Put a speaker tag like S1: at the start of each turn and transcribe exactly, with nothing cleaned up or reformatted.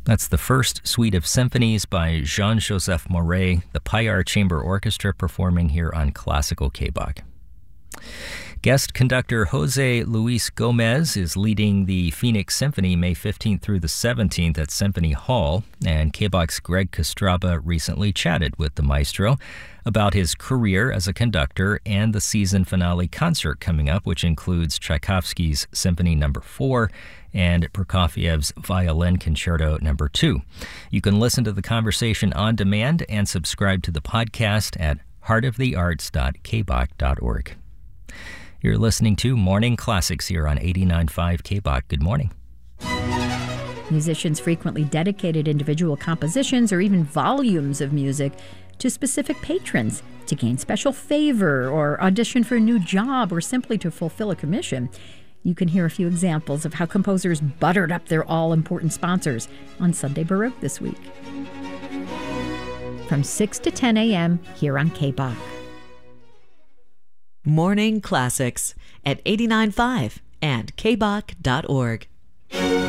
S1: That's the first suite of symphonies by Jean-Joseph Moret, the Payar Chamber Orchestra, performing here on Classical K-Bach. Guest conductor Jose Luis Gomez is leading the Phoenix Symphony May fifteenth through the seventeenth at Symphony Hall, and K-Bach's Greg Kostraba recently chatted with the maestro about his career as a conductor and the season finale concert coming up, which includes Tchaikovsky's Symphony Number four and Prokofiev's Violin Concerto Number two. You can listen to the conversation on demand and subscribe to the podcast at heart of the arts dot k bach dot org. You're listening to Morning Classics here on eighty-nine point five K-Bach. Good morning.
S2: Musicians frequently dedicated individual compositions or even volumes of music to specific patrons to gain special favor or audition for a new job or simply to fulfill a commission. You can hear a few examples of how composers buttered up their all-important sponsors on Sunday Baroque this week. From six to ten a.m. here on K-Bach.
S3: Morning Classics at eighty-nine point five and k bach dot org.